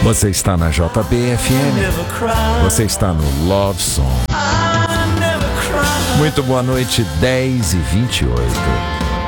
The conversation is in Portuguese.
Você está na JBFM. Você está no Love Song. Muito boa noite, 10h28.